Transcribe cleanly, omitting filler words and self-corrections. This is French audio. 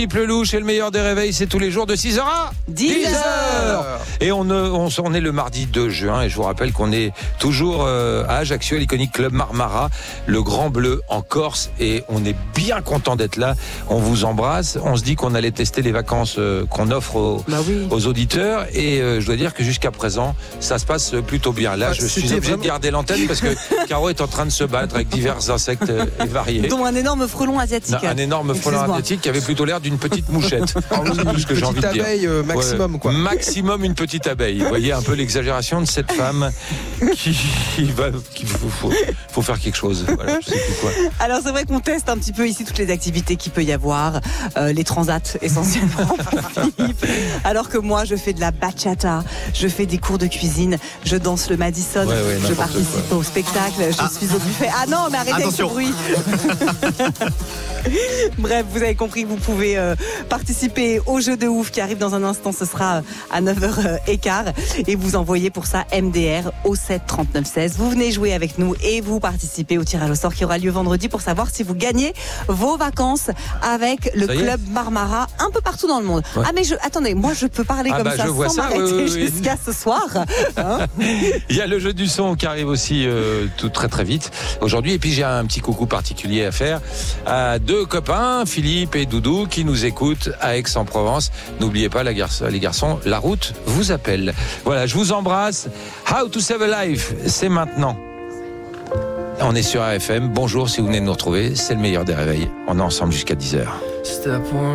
Philippe Lelouch et le meilleur des réveils, c'est tous les jours de 6h à 10h. Et on est le mardi 2 juin et je vous rappelle qu'on est toujours à Ajaccio, à l'Iconic Club Marmara, le Grand Bleu en Corse, et on est bien content d'être là. On vous embrasse. On se dit qu'on allait tester les vacances qu'on offre aux auditeurs, et je dois dire que jusqu'à présent, ça se passe plutôt bien. Là, je suis obligé de garder l'antenne parce que Caro est en train de se battre avec divers insectes variés. Dont un énorme frelon asiatique. Non, un énorme frelon asiatique qui avait plutôt l'air d'une petite mouchette. Une petite abeille maximum, quoi. Maximum une petite abeille. Vous voyez un peu l'exagération de cette femme faut faire quelque chose. Voilà, je sais plus quoi. Alors c'est vrai qu'on teste un petit peu ici toutes les activités qu'il peut y avoir, les transats essentiellement pour Philippe. Alors que moi je fais de la bachata, je fais des cours de cuisine, je danse le Madison, je participe au spectacle, je suis au buffet. Ah non, mais arrêtez avec ce bruit. Bref, vous avez compris que vous pouvez participer au jeu de ouf qui arrive dans un instant. Ce sera à 9h15 et vous envoyez pour ça MDR au 7 39 16. Vous venez jouer avec nous et vous participez au tirage au sort qui aura lieu vendredi pour savoir si vous gagnez vos vacances avec le Club Marmara un peu partout dans le monde. Ouais. Ah mais attendez, moi je peux parler comme ça sans m'arrêter jusqu'à ce soir. Hein. Il y a le jeu du son qui arrive aussi tout très très vite aujourd'hui, et puis j'ai un petit coucou particulier à faire à deux copains, Philippe et Doudou, qui nous écoutent à Aix-en-Provence. N'oubliez pas les garçons, la route vous appelle. Voilà, je vous embrasse. How to Save a Life, c'est maintenant. On est sur RFM. Bonjour si vous venez de nous retrouver, c'est le meilleur des réveils. On est ensemble jusqu'à 10h.